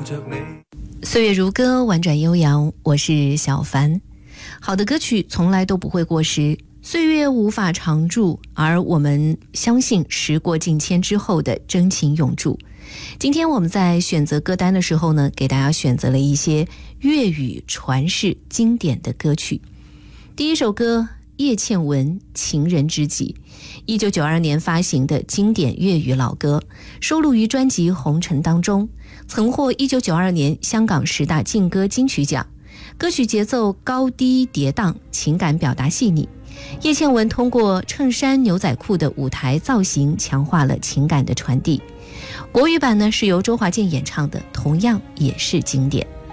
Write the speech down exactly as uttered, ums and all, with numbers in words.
着你。 岁月如歌，婉转悠扬，我是小凡。好的歌曲从来都不会过时，岁月无法常驻，而我们相信时过境迁之后的真情永驻。今天我们在选择歌单的时候呢，给大家选择了一些粤语传世经典的歌曲。第一首歌，叶倩文《情人知己》，一九九二年发行的经典粤语老歌，收录于专辑《红尘》当中，曾获一九九二年香港十大劲歌金曲奖。歌曲节奏高低跌宕，情感表达细腻。叶倩文通过衬衫牛仔裤的舞台造型，强化了情感的传递。国语版呢是由周华健演唱的，同样也是经典。